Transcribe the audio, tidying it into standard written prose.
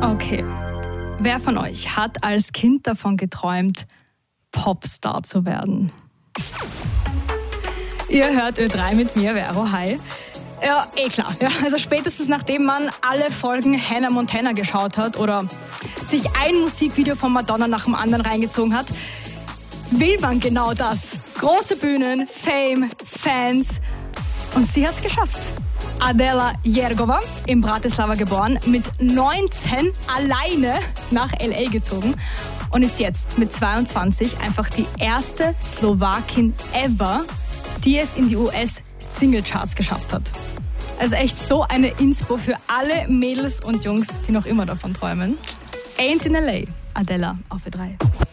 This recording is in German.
Okay. Wer von euch hat als Kind davon geträumt, Popstar zu werden? Ihr hört Ö3 mit mir, Vero. Hi. Ja, klar. Ja, also spätestens nachdem man alle Folgen Hannah Montana geschaut hat oder sich ein Musikvideo von Madonna nach dem anderen reingezogen hat, will man genau das. Große Bühnen, Fame, Fans. Und sie hat's geschafft. Adela Jergova, in Bratislava geboren, mit 19 alleine nach L.A. gezogen und ist jetzt mit 22 einfach die erste Slowakin ever, die es in die US-Singlecharts geschafft hat. Also echt so eine Inspo für alle Mädels und Jungs, die noch immer davon träumen. Ain't in L.A., Adela auf Ö3.